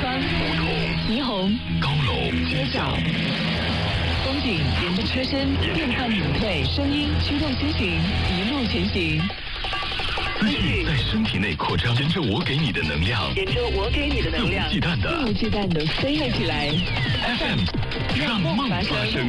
窗、霓虹、 高楼、 街角。风景沿着车身变换隐退，声音驱动心情，一路前行。 资讯在身体内扩张，沿着我给你的能量， 沿着我给你的能量， 肆无忌惮的飞了起来。 FM 让梦发生。